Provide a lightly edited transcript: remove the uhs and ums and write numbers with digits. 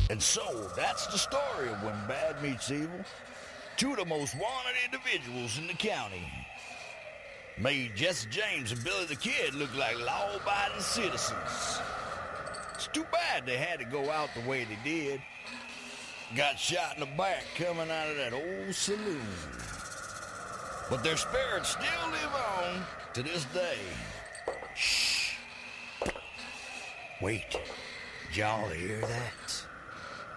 And so, that's the story of When Bad Meets Evil. Two of the most wanted individuals in the county. Made Jesse James and Billy the Kid look like law-abiding citizens. It's too bad they had to go out the way they did. Got shot in the back coming out of that old saloon. But their spirits still live on to this day. Shh. Wait, did y'all hear that?